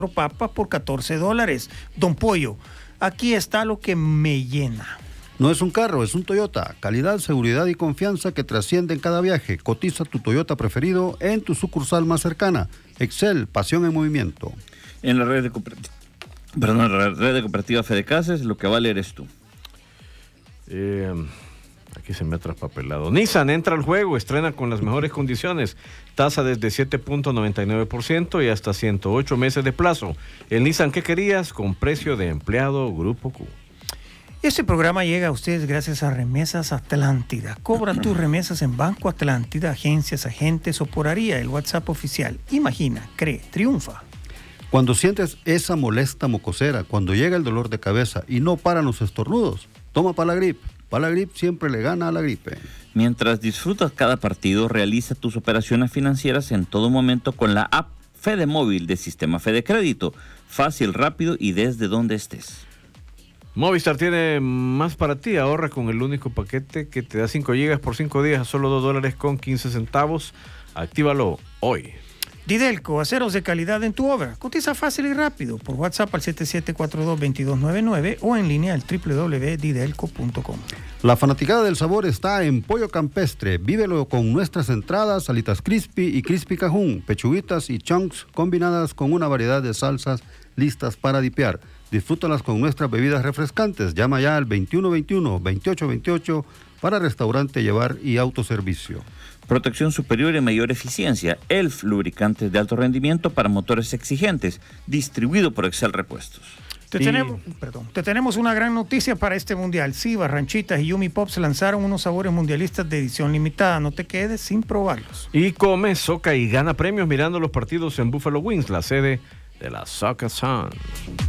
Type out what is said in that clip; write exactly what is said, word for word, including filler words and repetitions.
papas por catorce dólares. Don Pollo, aquí está lo que me llena. No es un carro, es un Toyota. Calidad, seguridad y confianza que trasciende en cada viaje. Cotiza tu Toyota preferido en tu sucursal más cercana. Excel, pasión en movimiento. En la red de cooperativa, perdón, en la red de cooperativa Fedecases, lo que vale eres tú. Eh, aquí se me ha traspapelado. Nissan entra al juego, estrena con las mejores condiciones. Tasa desde siete punto noventa y nueve por ciento y hasta ciento ocho meses de plazo. El Nissan que querías con precio de empleado Grupo Q. Este programa llega a ustedes gracias a Remesas Atlántida. Cobra tus remesas en Banco Atlántida, agencias, agentes o por ARIA, el WhatsApp oficial. Imagina, cree, triunfa. Cuando sientes esa molesta mocosera, cuando llega el dolor de cabeza y no paran los estornudos, toma Palagrip. Palagrip siempre le gana a la gripe. Mientras disfrutas cada partido, realiza tus operaciones financieras en todo momento con la app Fede Móvil de Sistema Fede Crédito. Fácil, rápido y desde donde estés. Movistar tiene más para ti. Ahorra con el único paquete que te da cinco gigas por cinco días a solo dos dólares con quince centavos. Actívalo hoy. Didelco, aceros de calidad en tu obra. Cotiza fácil y rápido por WhatsApp al siete siete cuatro dos, dos dos nueve nueve o en línea al doble u doble u doble u punto didelco punto com. La fanaticada del sabor está en Pollo Campestre. Vívelo con nuestras entradas, alitas crispy y crispy cajún, pechuguitas y chunks combinadas con una variedad de salsas listas para dipear. Disfrútalas con nuestras bebidas refrescantes. Llama ya al veintiuno veintiuno, veintiocho veintiocho para restaurante, llevar y autoservicio. Protección superior y mayor eficiencia. E L F, lubricantes de alto rendimiento para motores exigentes. Distribuido por Excel Repuestos. Te, Y... tenemos, perdón, te tenemos una gran noticia para este mundial. Siva, Ranchitas y Yumi Pops lanzaron unos sabores mundialistas de edición limitada. No te quedes sin probarlos. Y come, soca y gana premios mirando los partidos en Buffalo Wings, la sede de la Soccer Sun.